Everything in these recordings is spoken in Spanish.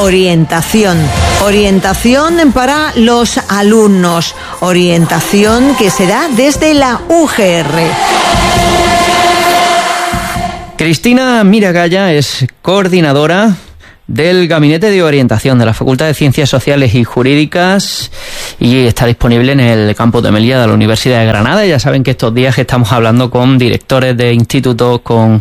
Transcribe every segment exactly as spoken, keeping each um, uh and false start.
orientación. Orientación para los alumnos. Orientación que se da desde la U G R. Cristina Miragaya es coordinadora del Gabinete de Orientación de la Facultad de Ciencias Sociales y Jurídicas y está disponible en el campus de Melilla de la Universidad de Granada. Ya saben que estos días estamos hablando con directores de institutos, con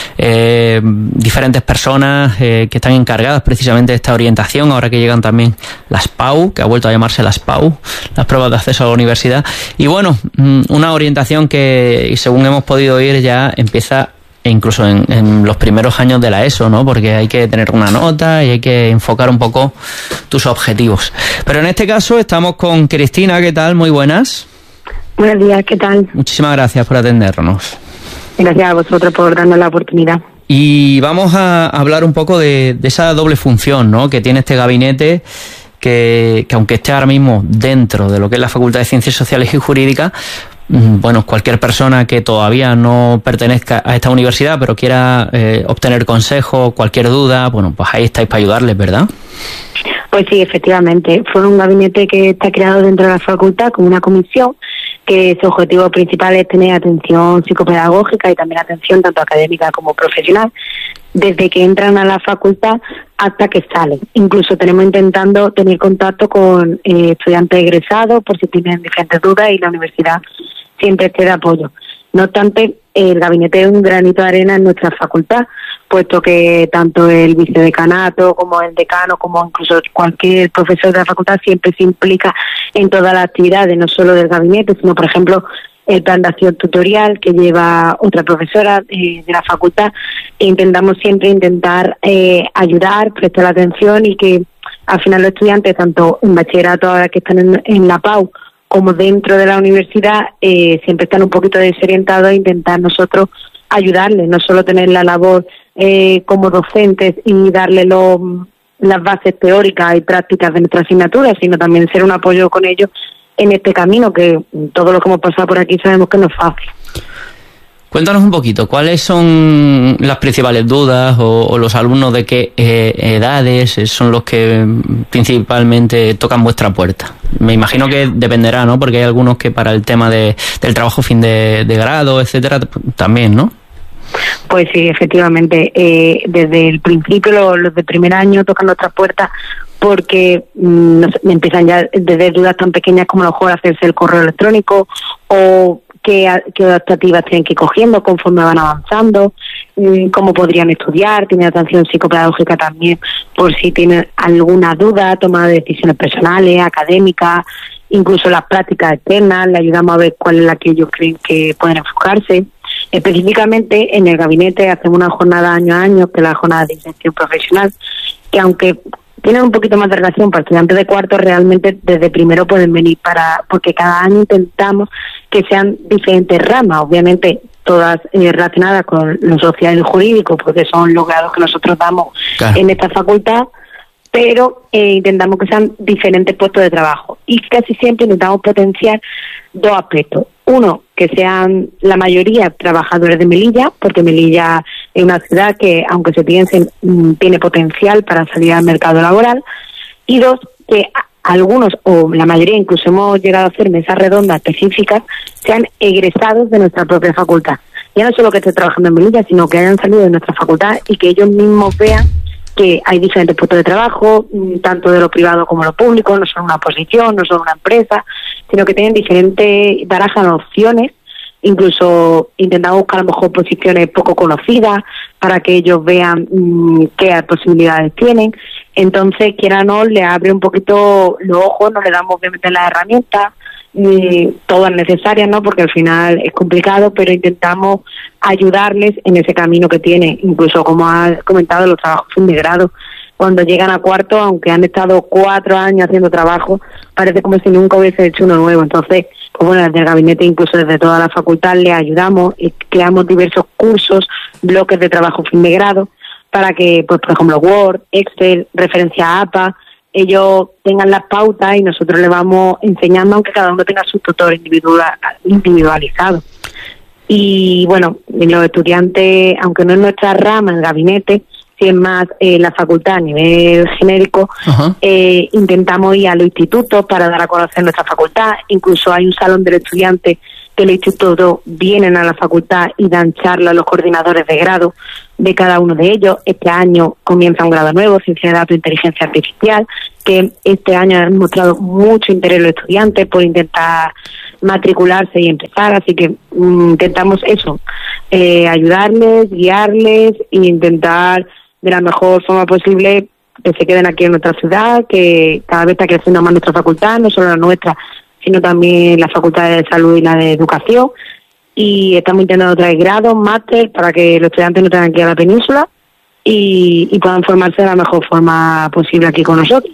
eh, diferentes personas eh, que están encargadas precisamente de esta orientación, ahora que llegan también las P A U, que ha vuelto a llamarse las P A U, las pruebas de acceso a la universidad. Y bueno, una orientación que, según hemos podido oír, ya empieza incluso en, en los primeros años de la ESO, ¿no? Porque hay que tener una nota y hay que enfocar un poco tus objetivos. Pero en este caso estamos con Cristina. ¿Qué tal? Muy buenas. Buenos días, ¿qué tal? Muchísimas gracias por atendernos. Gracias a vosotros por darnos la oportunidad. Y vamos a hablar un poco de, de esa doble función, ¿no?, que tiene este gabinete, que, que aunque esté ahora mismo dentro de lo que es la Facultad de Ciencias Sociales y Jurídicas, bueno, cualquier persona que todavía no pertenezca a esta universidad pero quiera eh, obtener consejo, cualquier duda, bueno, pues ahí estáis para ayudarles, ¿verdad? Pues sí, efectivamente. Fue un gabinete que está creado dentro de la facultad con una comisión que su objetivo principal es tener atención psicopedagógica y también atención tanto académica como profesional desde que entran a la facultad hasta que salen. Incluso tenemos intentando tener contacto con eh, estudiantes egresados por si tienen diferentes dudas y la universidad siempre esté de apoyo. No obstante, el gabinete es un granito de arena en nuestra facultad, puesto que tanto el vicedecanato como el decano, como incluso cualquier profesor de la facultad siempre se implica en todas las actividades, no solo del gabinete, sino, por ejemplo, el plan de acción tutorial que lleva otra profesora eh, de la facultad, e intentamos siempre intentar eh, ayudar, prestar atención y que al final los estudiantes, tanto en bachillerato ahora que están en, en la P A U, como dentro de la universidad, eh, siempre están un poquito desorientados e intentar nosotros ayudarles, no solo tener la labor eh, como docentes y darle lo, las bases teóricas y prácticas de nuestra asignatura, sino también ser un apoyo con ellos en este camino, que todo lo que hemos pasado por aquí sabemos que no es fácil. Cuéntanos un poquito, ¿cuáles son las principales dudas o, o los alumnos de qué eh, edades son los que principalmente tocan vuestra puerta? Me imagino que dependerá, ¿no? Porque hay algunos que para el tema de, del trabajo fin de, de grado, etcétera, también, ¿no? Pues sí, efectivamente. Eh, desde el principio, los, los de primer año tocan nuestras puertas porque mmm, no sé, empiezan ya desde dudas tan pequeñas como a lo mejor hacerse el correo electrónico o qué, qué adaptativas tienen que ir cogiendo conforme van avanzando, mmm, cómo podrían estudiar, tienen atención psicopedagógica también por si tienen alguna duda, toma de decisiones personales, académicas, incluso las prácticas externas, le ayudamos a ver cuál es la que ellos creen que pueden enfocarse. Específicamente en el gabinete hacemos una jornada año a año, que es la jornada de inserción profesional, que aunque tienen un poquito más de relación para estudiantes de cuarto, realmente desde primero pueden venir para, porque cada año intentamos que sean diferentes ramas, obviamente todas eh, relacionadas con lo social y lo jurídico, porque son los grados que nosotros damos claro. en esta facultad, pero eh, intentamos que sean diferentes puestos de trabajo y casi siempre intentamos potenciar dos aspectos. Uno, que sean la mayoría trabajadores de Melilla, porque Melilla es una ciudad que, aunque se piense, tiene potencial para salir al mercado laboral. Y dos, que algunos, o la mayoría, incluso hemos llegado a hacer mesas redondas específicas, sean egresados de nuestra propia facultad. Ya no solo que estén trabajando en Melilla, sino que hayan salido de nuestra facultad y que ellos mismos vean que hay diferentes puestos de trabajo, tanto de lo privado como de lo público, no son una posición, no son una empresa, sino que tienen diferentes barajas de opciones. Incluso intentamos buscar a lo mejor posiciones poco conocidas para que ellos vean mmm, qué posibilidades tienen. Entonces, quiera o no, le abre un poquito los ojos, no le damos obviamente las herramientas, ni todas necesarias, ¿no? Porque al final es complicado, pero intentamos ayudarles en ese camino que tienen. Incluso, como ha comentado, los trabajos fin de grado. Cuando llegan a cuarto, aunque han estado cuatro años haciendo trabajo, parece como si nunca hubiese hecho uno nuevo. Entonces, pues bueno, desde el gabinete, incluso desde toda la facultad, les ayudamos y creamos diversos cursos, bloques de trabajo fin de grado, para que, pues por ejemplo, Word, Excel, referencia a A P A, ellos tengan las pautas y nosotros les vamos enseñando, aunque cada uno tenga su tutor individual, individualizado. Y bueno, los estudiantes, aunque no es nuestra rama, el gabinete, sí si es más eh, la facultad a nivel genérico, eh, intentamos ir a los institutos para dar a conocer nuestra facultad. Incluso hay un salón del estudiante que los institutos vienen a la facultad y dan charlas a los coordinadores de grado de cada uno de ellos. Este año comienza un grado nuevo, Ciencia de Datos e Inteligencia Artificial, que este año han mostrado mucho interés los estudiantes por intentar matricularse y empezar, así que um, intentamos eso, eh, ayudarles, guiarles e intentar de la mejor forma posible que se queden aquí en nuestra ciudad, que cada vez está creciendo más nuestra facultad, no solo la nuestra, sino también la Facultad de Salud y la de Educación, y estamos intentando traer grados, máster, para que los estudiantes no tengan que ir a la península y, y puedan formarse de la mejor forma posible aquí con nosotros.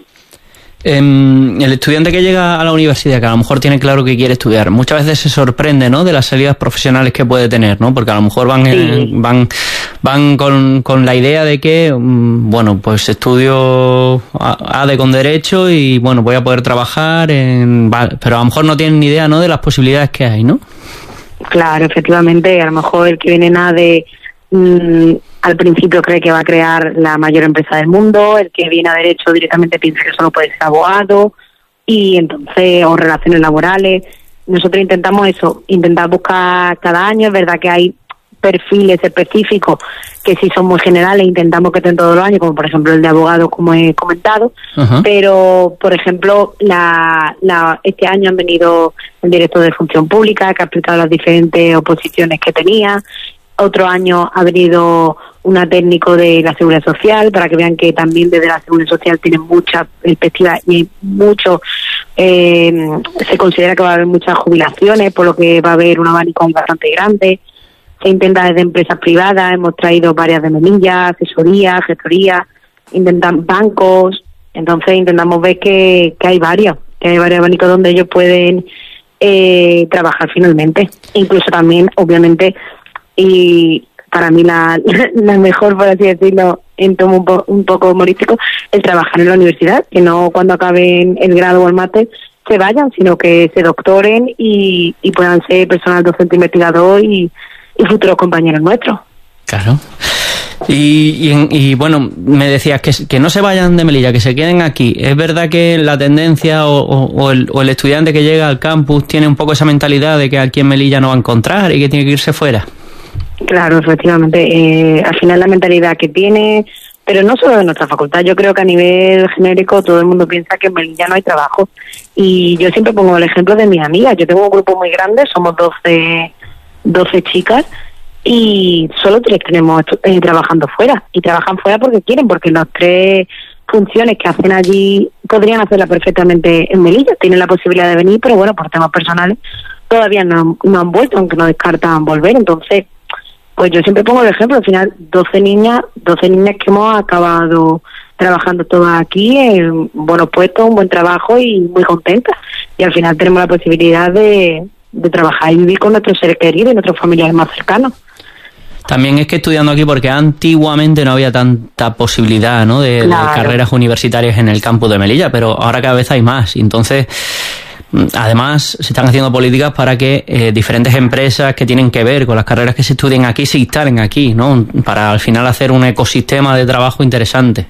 El estudiante que llega a la universidad, que a lo mejor tiene claro que quiere estudiar, muchas veces se sorprende, ¿no?, de las salidas profesionales que puede tener, ¿no? Porque a lo mejor van sí. en, van van con, con la idea de que, bueno, pues estudio A D E con derecho y, bueno, voy a poder trabajar en... Pero a lo mejor no tienen ni idea, ¿no?, de las posibilidades que hay, ¿no? Claro, efectivamente, a lo mejor el que viene en A D E mmm, al principio cree que va a crear la mayor empresa del mundo, el que viene a derecho directamente piensa que solo puede ser abogado, y entonces, o relaciones laborales. Nosotros intentamos eso, intentar buscar cada año. Es verdad que hay perfiles específicos que sí son muy generales, intentamos que estén todos los años, como por ejemplo el de abogado, como he comentado. Uh-huh. Pero, por ejemplo, la, la este año han venido el director de Función Pública, que ha explicado las diferentes oposiciones que tenía. Otro año ha venido una técnico de la Seguridad Social, para que vean que también desde la Seguridad Social tienen mucha perspectiva y mucho, eh, se considera que va a haber muchas jubilaciones, por lo que va a haber un abanico bastante grande. Se intenta desde empresas privadas, hemos traído varias de Melilla, asesorías, gestorías, intentan bancos, entonces intentamos ver que, que hay varios, que hay varios abanicos donde ellos pueden eh, trabajar finalmente. Incluso también, obviamente, y para mí la, la mejor, por así decirlo, en tono un, po, un poco humorístico, el trabajar en la universidad, que no cuando acaben el grado o el máster se vayan, sino que se doctoren y, y puedan ser personal docente investigador y, y futuros compañeros nuestros. Claro. Y, y, y bueno, me decías que, que no se vayan de Melilla, que se queden aquí. ¿Es verdad que la tendencia o, o, o, el, o el estudiante que llega al campus tiene un poco esa mentalidad de que aquí en Melilla no va a encontrar y que tiene que irse fuera? Claro, efectivamente. Eh, al final la mentalidad que tiene, pero no solo de nuestra facultad, yo creo que a nivel genérico todo el mundo piensa que en Melilla no hay trabajo. Y yo siempre pongo el ejemplo de mis amigas. Yo tengo un grupo muy grande, somos doce, doce chicas, y solo tres tenemos eh, trabajando fuera. Y trabajan fuera porque quieren, porque las tres funciones que hacen allí podrían hacerla perfectamente en Melilla. Tienen la posibilidad de venir, pero bueno, por temas personales todavía no, no han vuelto, aunque no descartan volver. Entonces, pues yo siempre pongo el ejemplo, al final doce niñas, doce niñas que hemos acabado trabajando todas aquí en buenos puestos, un buen trabajo y muy contentas. Y al final tenemos la posibilidad de, de trabajar y vivir con nuestros seres queridos y nuestros familiares más cercanos. También es que estudiando aquí, porque antiguamente no había tanta posibilidad, ¿no?, de, claro, de carreras universitarias en el campus de Melilla, pero ahora cada vez hay más. Entonces, además, se están haciendo políticas para que eh, diferentes empresas que tienen que ver con las carreras que se estudian aquí se instalen aquí, ¿no?, para al final hacer un ecosistema de trabajo interesante.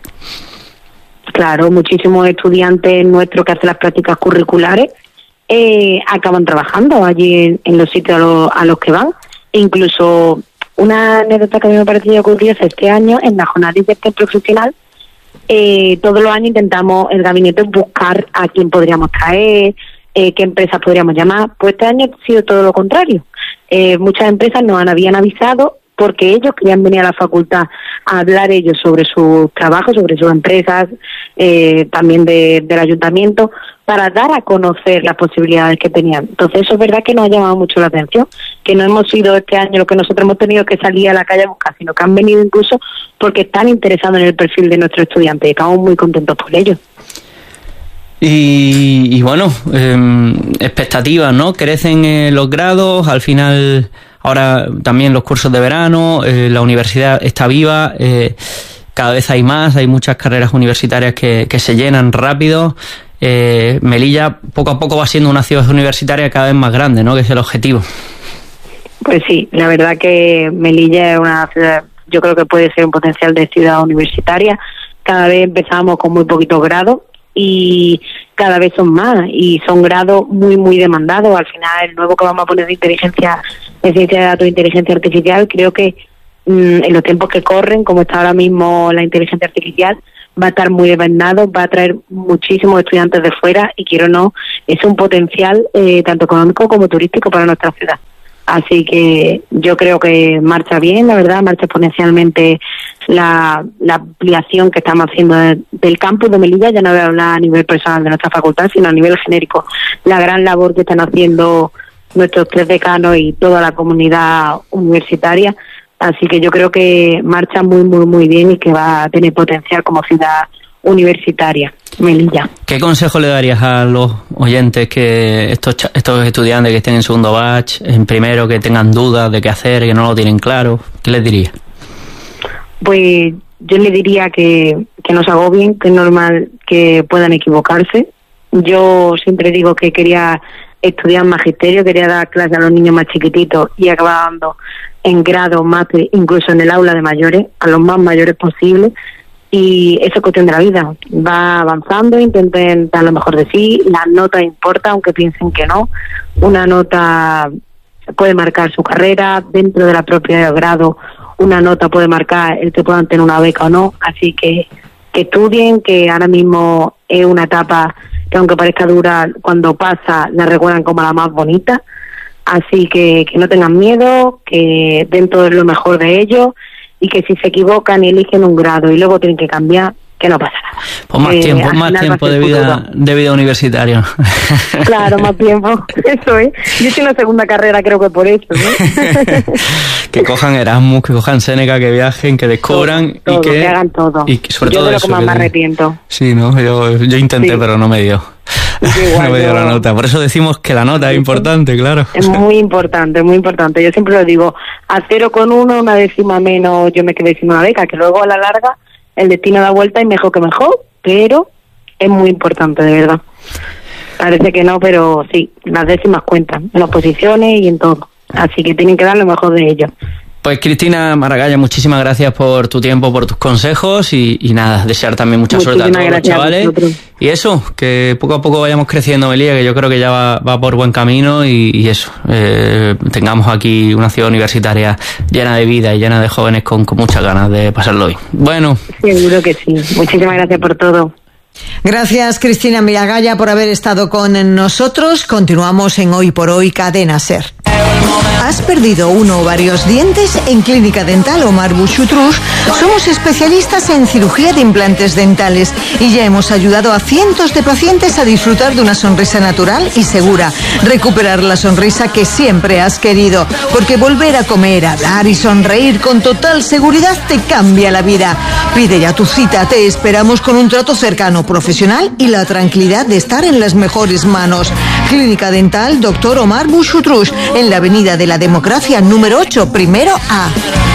Claro, muchísimos estudiantes nuestros que hacen las prácticas curriculares eh, acaban trabajando allí en, en los sitios a, lo, a los que van. E incluso una anécdota que a mí me ha parecido curiosa este año, en la jornada de inserción profesional, eh, todos los años intentamos el gabinete buscar a quién podríamos traer, eh, qué empresas podríamos llamar. Pues este año ha sido todo lo contrario. Eh, muchas empresas nos habían avisado porque ellos querían venir a la facultad a hablar ellos sobre sus trabajos, sobre sus empresas, eh, también de, del ayuntamiento, para dar a conocer las posibilidades que tenían. Entonces eso es verdad que nos ha llamado mucho la atención, que no hemos sido este año lo que nosotros hemos tenido que salir a la calle a buscar, sino que han venido incluso porque están interesados en el perfil de nuestros estudiantes y estamos muy contentos por ello. Y, y bueno, eh, expectativas, ¿no? Crecen eh, los grados, al final ahora también los cursos de verano, eh, la universidad está viva, eh, cada vez hay más, hay muchas carreras universitarias que, que se llenan rápido. Eh, Melilla poco a poco va siendo una ciudad universitaria cada vez más grande, ¿no?, que es el objetivo. Pues sí, la verdad que Melilla es una ciudad yo creo que puede ser un potencial de ciudad universitaria. Cada vez empezamos con muy poquitos grados y cada vez son más, y son grados muy, muy demandados. Al final, el nuevo que vamos a poner de inteligencia, de ciencia de datos e inteligencia artificial, creo que mmm, en los tiempos que corren, como está ahora mismo la inteligencia artificial, va a estar muy demandado, va a traer muchísimos estudiantes de fuera, y quiero o no, es un potencial eh, tanto económico como turístico para nuestra ciudad. Así que yo creo que marcha bien, la verdad, marcha exponencialmente la, la ampliación que estamos haciendo de, del campus de Melilla. Ya no voy a hablar a nivel personal de nuestra facultad, sino a nivel genérico. La gran labor que están haciendo nuestros tres decanos y toda la comunidad universitaria. Así que yo creo que marcha muy, muy, muy bien y que va a tener potencial como ciudad universitaria, Melilla. ¿Qué consejo le darías a los oyentes, que estos estos estudiantes que estén en segundo batch, en primero, que tengan dudas de qué hacer, que no lo tienen claro? ¿Qué les diría? Pues yo les diría que, que no se agobien, que es normal que puedan equivocarse. Yo siempre digo que quería estudiar magisterio, quería dar clases a los niños más chiquititos y acabar dando en grado, máster, incluso en el aula de mayores, a los más mayores posible. Y eso es cuestión de la vida, va avanzando, intenten dar lo mejor de sí, la nota importa, aunque piensen que no. Una nota puede marcar su carrera, dentro de la propia grado una nota puede marcar el que puedan tener una beca o no, así que que estudien, que ahora mismo es una etapa que, aunque parezca dura, cuando pasa la recuerdan como la más bonita, así que que no tengan miedo, que dentro de lo mejor de ellos, y que si se equivocan y eligen un grado y luego tienen que cambiar, que no pasa nada. Pues más eh, tiempo, más tiempo de vida, de vida universitaria. Claro, más tiempo, eso es. Yo estoy en la segunda carrera, creo que por eso, ¿no? Que cojan Erasmus, que cojan Seneca, que viajen, que descubran todo, y que, que hagan todo. Y que sobre yo todo de lo eso, que más que me de... arrepiento. Sí, no, yo, yo intenté, sí, pero no me dio. Igual, no me dio yo... la nota. Por eso decimos que la nota es importante, claro. Es muy importante, muy importante. Yo siempre lo digo, a cero con uno, una décima menos, yo me quedé sin una beca, que luego a la larga el destino da vuelta y mejor que mejor, pero es muy importante, de verdad. Parece que no, pero sí, las décimas cuentan, en las posiciones y en todo. Así que tienen que dar lo mejor de ellos. Pues Cristina Maragalla, muchísimas gracias por tu tiempo, por tus consejos y, y nada, desear también mucha muchísimas suerte a todos los chavales. Y eso, que poco a poco vayamos creciendo, Melilla, que yo creo que ya va, va por buen camino y, y eso, eh, tengamos aquí una ciudad universitaria llena de vida y llena de jóvenes con, con muchas ganas de pasarlo hoy. Bueno. Seguro que sí. Muchísimas gracias por todo. Gracias, Cristina Maragalla, por haber estado con nosotros. Continuamos en Hoy por Hoy, Cadena SER. ¿Has perdido uno o varios dientes? En Clínica Dental Omar Buchutrus somos especialistas en cirugía de implantes dentales y ya hemos ayudado a cientos de pacientes a disfrutar de una sonrisa natural y segura. Recuperar la sonrisa que siempre has querido, porque volver a comer, hablar y sonreír con total seguridad te cambia la vida. Pide ya tu cita, te esperamos con un trato cercano, profesional y la tranquilidad de estar en las mejores manos. Clínica Dental Doctor Omar Buchutrus, en la Avenida de la Democracia número ocho, primero A.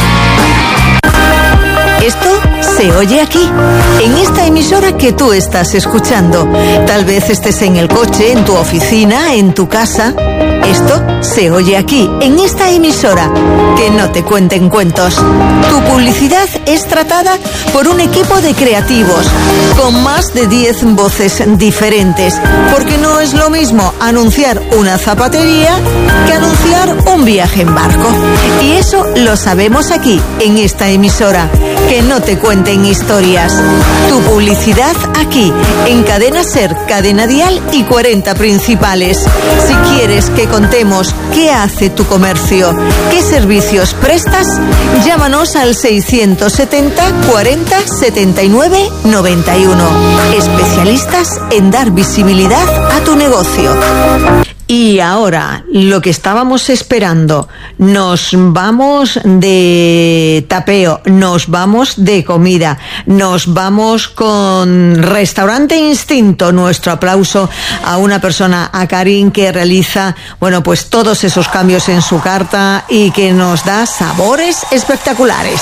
Esto se oye aquí, en esta emisora que tú estás escuchando. Tal vez estés en el coche, en tu oficina, en tu casa. Esto se oye aquí, en esta emisora. Que no te cuenten cuentos. Tu publicidad es tratada por un equipo de creativos, con más de diez voces diferentes. Porque no es lo mismo anunciar una zapatería que anunciar un viaje en barco. Y eso lo sabemos aquí, en esta emisora. Que no te cuenten historias. Tu publicidad aquí, en Cadena SER, Cadena Dial y cuarenta principales. Si quieres que contemos qué hace tu comercio, qué servicios prestas, llámanos al seiscientos setenta cuarenta setenta y nueve noventa y uno. Especialistas en dar visibilidad a tu negocio. Y ahora, lo que estábamos esperando, nos vamos de tapeo, nos vamos de comida, nos vamos con Restaurante Instinto. Nuestro aplauso a una persona, a Karin, que realiza, bueno, pues todos esos cambios en su carta y que nos da sabores espectaculares.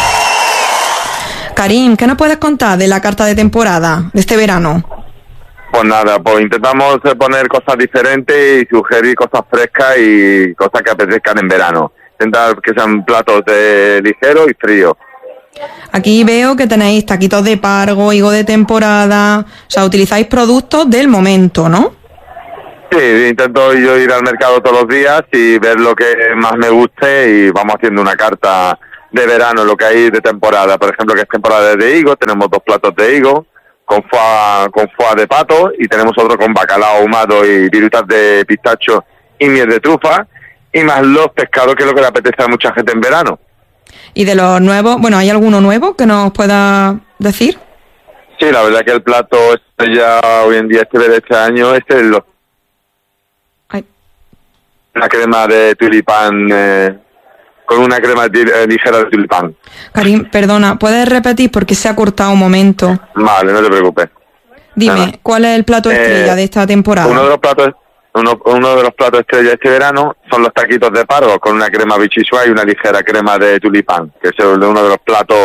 Karim, ¿qué nos puedes contar de la carta de temporada de este verano? Pues nada, pues intentamos poner cosas diferentes y sugerir cosas frescas y cosas que apetezcan en verano. Intentar que sean platos de ligeros y fríos. Aquí veo que tenéis taquitos de pargo, higo de temporada, o sea, utilizáis productos del momento, ¿no? Sí, intento yo ir al mercado todos los días y ver lo que más me guste y vamos haciendo una carta de verano, lo que hay de temporada. Por ejemplo, que es temporada de higo, tenemos dos platos de higo con foie, con foie de pato y tenemos otro con bacalao ahumado y virutas de pistacho y miel de trufa y más los pescados, que es lo que le apetece a mucha gente en verano. Y de los nuevos, bueno, ¿hay alguno nuevo que nos pueda decir? Sí, la verdad que el plato ya hoy en día, este de este año, este es los... Ay. Una crema de tulipán, eh, con una crema eh, ligera de tulipán. Karim, perdona, ¿puedes repetir porque se ha cortado un momento? Vale, no te preocupes. Dime, Nada. ¿cuál es el plato estrella Eh, de esta temporada? Uno de los platos uno, uno de los platos estrella este verano son los taquitos de pargo con una crema bichisua y una ligera crema de tulipán, que es uno de los platos